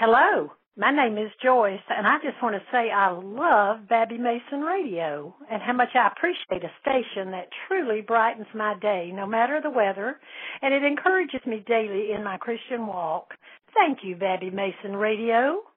Hello, my name is Joyce, and I just want to say I love Babbie Mason Radio and how much I appreciate a station that truly brightens my day, no matter the weather, and it encourages me daily in my Christian walk. Thank you, Babbie Mason Radio.